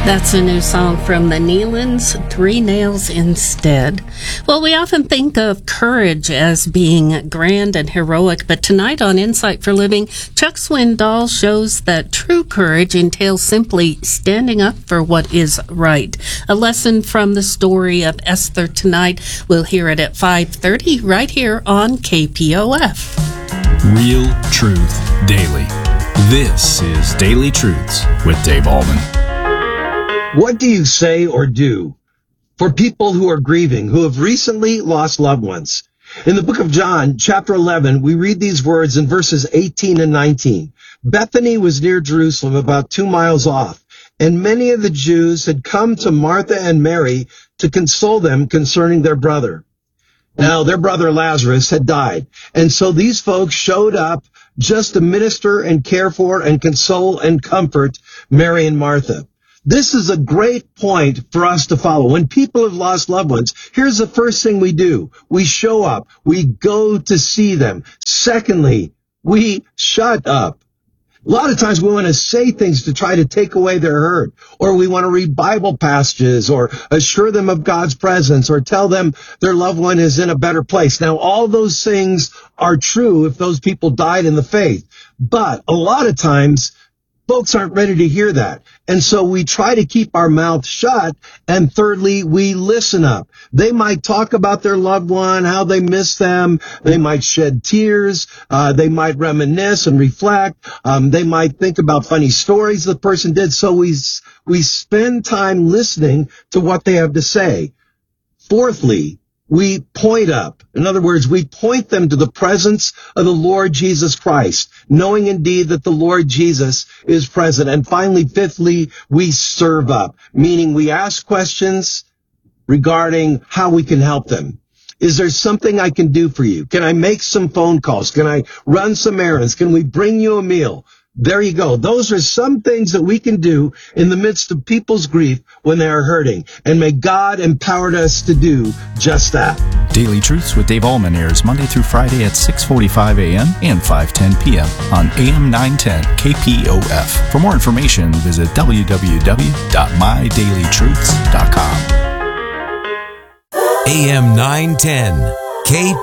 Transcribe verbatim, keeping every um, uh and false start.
That's a new song from the Neelands, Three Nails Instead. Well, we often think of courage as being grand and heroic, but tonight on Insight for Living, Chuck Swindoll shows that true courage entails simply standing up for what is right. A lesson from the story of Esther tonight. We'll hear it at five thirty right here on K P O F. Real Truth Daily. This is Daily Truths with Dave Allman. What do you say or do for people who are grieving, who have recently lost loved ones? In the book of John, chapter eleven, we read these words in verses eighteen and nineteen. Bethany was near Jerusalem, about two miles off, and many of the Jews had come to Martha and Mary to console them concerning their brother. Now, their brother Lazarus had died, and so these folks showed up just to minister and care for and console and comfort Mary and Martha. This is a great point for us to follow. When people have lost loved ones, here's the first thing we do. We show up. We go to see them. Secondly, we shut up. A lot of times we want to say things to try to take away their hurt, or we want to read Bible passages, or assure them of God's presence, or tell them their loved one is in a better place. Now, all those things are true if those people died in the faith, but a lot of times folks aren't ready to hear that. And so we try to keep our mouth shut. And thirdly, we listen up. They might talk about their loved one, how they miss them. They might shed tears. Uh, they might reminisce and reflect. Um, they might think about funny stories the person did. So we, we spend time listening to what they have to say. Fourthly, we point up. In other words, we point them to the presence of the Lord Jesus Christ, knowing indeed that the Lord Jesus is present. And finally, fifthly, we serve up, meaning we ask questions regarding how we can help them. Is there something I can do for you? Can I make some phone calls? Can I run some errands? Can we bring you a meal? There you go. Those are some things that we can do in the midst of people's grief when they are hurting. And may God empower us to do just that. Daily Truths with Dave Allman airs Monday through Friday at six forty-five a.m. and five ten p.m. on A M nine ten K P O F. For more information, visit w w w dot my daily truths dot com. A M nine ten K